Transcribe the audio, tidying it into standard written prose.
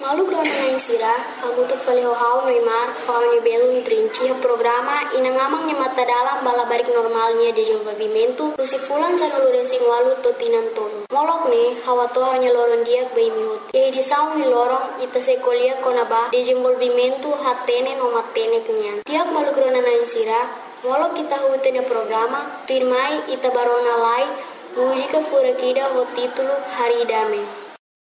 Malu grona na insira, hamutuk fale hau Neymar, hau ni belum trinci programa inangamang ni mata dalam balabarik normalnya di desenvolvimento, usi fulan sa nulure sing walu totinan tolo. Molok ne, hawa to hanya loron diak bay mihut. Yai di saung ni lorong, ita sekolia konaba, desenvolvimento hatene no matene kenyan. Tiak malu grona na insira, molok kita hutene programa, tuirmai ita barona lai, mujika fura kida ho titulo Hari Dame.